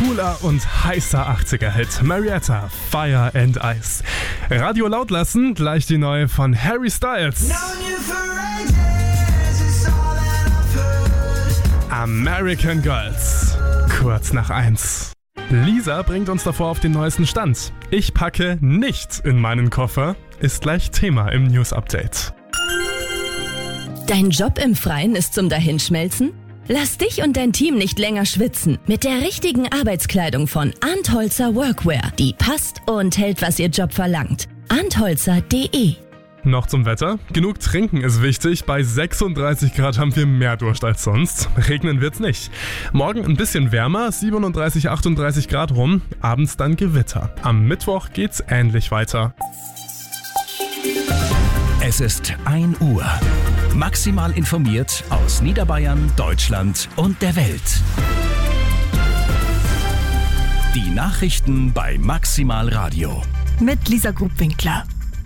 cooler und heißer 80er-Hit. Marietta, Fire and Ice. Radio laut lassen, gleich die neue von Harry Styles. American Girls. Kurz nach 1. Lisa bringt uns davor auf den neuesten Stand. Ich packe nicht in meinen Koffer, ist gleich Thema im News-Update. Dein Job im Freien ist zum Dahinschmelzen? Lass dich und dein Team nicht länger schwitzen. Mit der richtigen Arbeitskleidung von Arndt Holzer Workwear. Die passt und hält, was ihr Job verlangt. arndtholzer.de. Noch zum Wetter. Genug trinken ist wichtig. Bei 36 Grad haben wir mehr Durst als sonst. Regnen wird's nicht. Morgen ein bisschen wärmer, 37, 38 Grad rum. Abends dann Gewitter. Am Mittwoch geht's ähnlich weiter. Es ist 1 Uhr. Maximal informiert aus Niederbayern, Deutschland und der Welt. Die Nachrichten bei Maximal Radio. Mit Lisa Grubwinkler.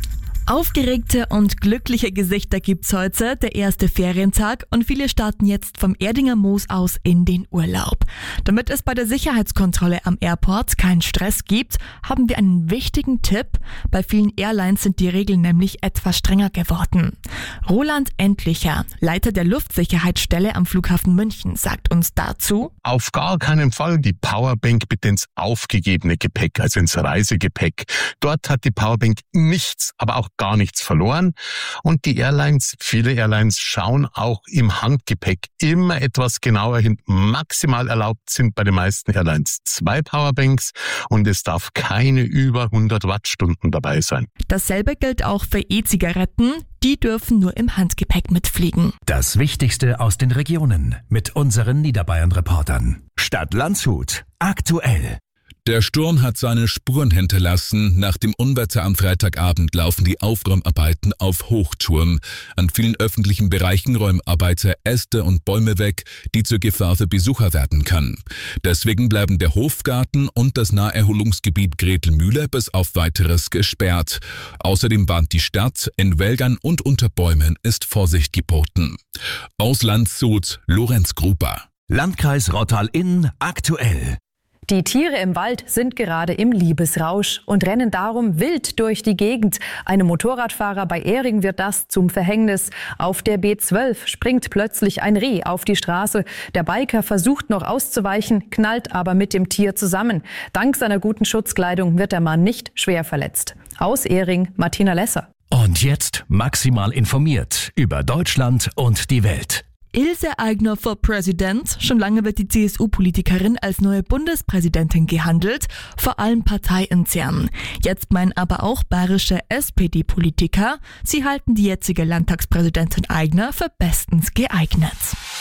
Aufgeregte und glückliche Gesichter gibt's heute, der erste Ferientag, und viele starten jetzt vom Erdinger Moos aus in den Urlaub. Damit es bei der Sicherheitskontrolle am Airport keinen Stress gibt, haben wir einen wichtigen Tipp. Bei vielen Airlines sind die Regeln nämlich etwas strenger geworden. Roland Endlicher, Leiter der Luftsicherheitsstelle am Flughafen München, sagt uns dazu: Auf gar keinen Fall die Powerbank bitte ins aufgegebene Gepäck, also ins Reisegepäck. Dort hat die Powerbank nichts, aber auch gar nichts verloren. Und die Airlines, viele Airlines schauen auch im Handgepäck immer etwas genauer hin. Maximal erlaubt sind bei den meisten Airlines 2 Powerbanks und es darf keine über 100 Wattstunden dabei sein. Dasselbe gilt auch für E-Zigaretten. Die dürfen nur im Handgepäck mitfliegen. Das Wichtigste aus den Regionen mit unseren Niederbayern-Reportern. Stadt Landshut. Aktuell. Der Sturm hat seine Spuren hinterlassen. Nach dem Unwetter am Freitagabend laufen die Aufräumarbeiten auf Hochtouren. An vielen öffentlichen Bereichen räumen Arbeiter Äste und Bäume weg, die zur Gefahr für Besucher werden kann. Deswegen bleiben der Hofgarten und das Naherholungsgebiet Gretelmühle bis auf Weiteres gesperrt. Außerdem warnt die Stadt, in Wäldern und unter Bäumen ist Vorsicht geboten. Aus Landshut, Lorenz Gruber. Landkreis Rottal-Inn aktuell. Die Tiere im Wald sind gerade im Liebesrausch und rennen darum wild durch die Gegend. Einem Motorradfahrer bei Ehring wird das zum Verhängnis. Auf der B12 springt plötzlich ein Reh auf die Straße. Der Biker versucht noch auszuweichen, knallt aber mit dem Tier zusammen. Dank seiner guten Schutzkleidung wird der Mann nicht schwer verletzt. Aus Ehring, Martina Lesser. Und jetzt maximal informiert über Deutschland und die Welt. Ilse Aigner for President. Schon lange wird die CSU-Politikerin als neue Bundespräsidentin gehandelt, vor allem parteiintern. Jetzt meinen aber auch bayerische SPD-Politiker, sie halten die jetzige Landtagspräsidentin Aigner für bestens geeignet.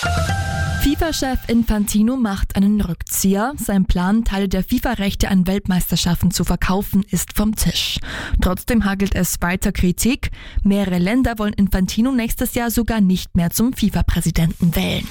FIFA-Chef Infantino macht einen Rückzieher. Sein Plan, Teile der FIFA-Rechte an Weltmeisterschaften zu verkaufen, ist vom Tisch. Trotzdem hagelt es weiter Kritik. Mehrere Länder wollen Infantino nächstes Jahr sogar nicht mehr zum FIFA-Präsidenten wählen.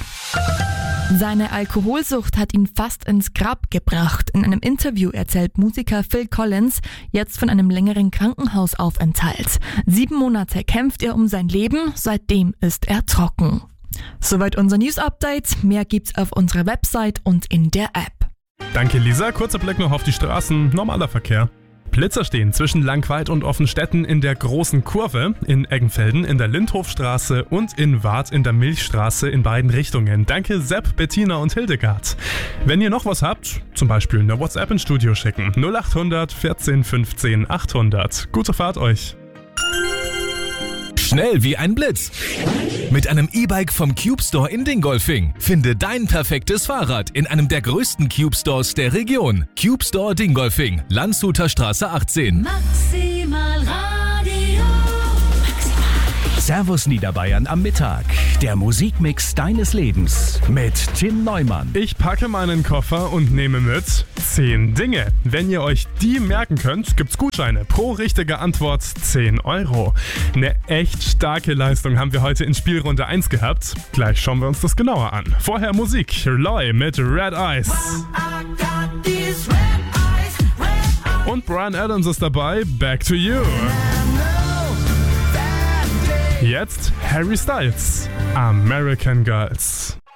Seine Alkoholsucht hat ihn fast ins Grab gebracht. In einem Interview erzählt Musiker Phil Collins jetzt von einem längeren Krankenhausaufenthalt. 7 Monate kämpft er um sein Leben, seitdem ist er trocken. Soweit unser News-Update. Mehr gibt's auf unserer Website und in der App. Danke Lisa, kurzer Blick noch auf die Straßen, normaler Verkehr. Blitzer stehen zwischen Langweid und Offenstetten in der Großen Kurve, in Eggenfelden in der Lindhofstraße und in Waadt in der Milchstraße in beiden Richtungen. Danke Sepp, Bettina und Hildegard. Wenn ihr noch was habt, zum Beispiel eine WhatsApp ins Studio schicken. 0800 14 15 800. Gute Fahrt euch. Schnell wie ein Blitz. Mit einem E-Bike vom Cube Store in Dingolfing. Finde dein perfektes Fahrrad in einem der größten Cube Stores der Region. Cube Store Dingolfing, Landshuter Straße 18. Maximal Radio. Servus Niederbayern am Mittag. Der Musikmix deines Lebens mit Tim Neumann. Ich packe meinen Koffer und nehme mit 10 Dinge. Wenn ihr euch die merken könnt, gibt's Gutscheine. Pro richtige Antwort 10 €. Eine echt starke Leistung haben wir heute in Spielrunde 1 gehabt. Gleich schauen wir uns das genauer an. Vorher Musik. Loy mit Red Eyes. Und Bryan Adams ist dabei. Back to You. Jetzt Harry Styles, American Girls.